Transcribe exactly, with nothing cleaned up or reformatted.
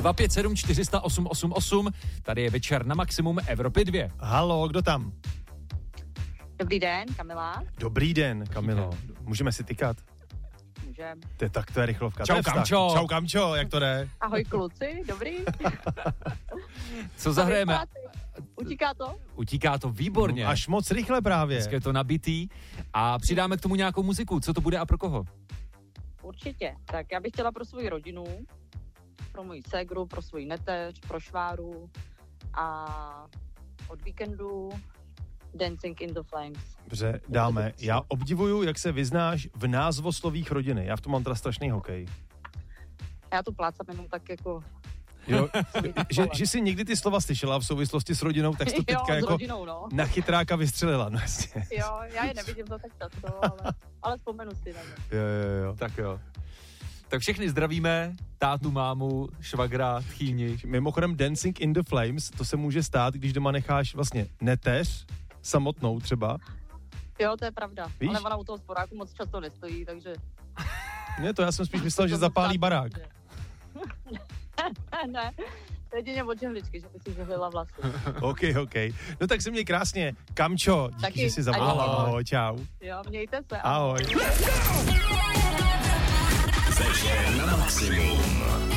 dva pět sedm čtyři nula osm osm osm. Tady je Večer na Maximum Evropy dva. Halo, kdo tam? Dobrý den, Kamila. Dobrý den, Kamilo. Můžeme si tykat? Můžem. To je, tak to je rychlovka. Čau, to je vztah. Kamčo. Čau, Kamčo, jak to jde? Ahoj kluci, dobrý? Co zahrajeme? Utíká to? Utíká to výborně. Až moc rychle právě. Dneska je to nabitý a přidáme k tomu nějakou muziku. Co to bude a pro koho? Určitě. Tak já bych chtěla pro svou rodinu, pro moji ségru, pro svou neteř, pro šváru a od víkendu Dancing in the Flames. Dobře, dáme. Já obdivuju, jak se vyznáš v názvoslovích rodiny. Já v tom mám teda strašný hokej. Já to plácám jenom tak jako... Jo, že, že jsi někdy ty slova slyšela v souvislosti s rodinou, tak jsi to teďka jo, jako rodinou, no. na chytráka vystřelila. No jasně. Jo, já je nevidím to tak často, ale, ale vzpomenu si na ně. Jo, jo, jo. Tak jo. Tak všechny zdravíme, tátu, mámu, švagra, tchýni. Mimochodem Dancing in the Flames, to se může stát, když doma necháš vlastně neteř, samotnou třeba. Jo, to je pravda. Víš? Ale ona u toho sporáku moc často nestojí, takže... Ne, to já jsem spíš myslel, že zapálí barák. Ne, jedině od žehličky, že by si žehlila vlasy. OK, OK. No tak se měj krásně. Kamčo, díky, Taky. že jsi zavolala. Ahoj. Ahoj, čau. Jo, mějte se. Ahoj. Večer na Maximum.